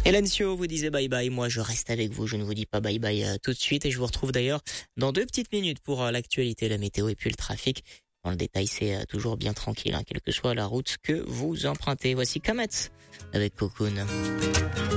Hélène Sio vous disait bye bye. Moi, je reste avec vous. Je ne vous dis pas bye bye tout de suite. Et je vous retrouve d'ailleurs dans 2 petites minutes pour l'actualité, la météo et puis le trafic. Dans le détail, c'est toujours bien tranquille, quelle que soit la route que vous empruntez. Voici Comet avec Cocoon.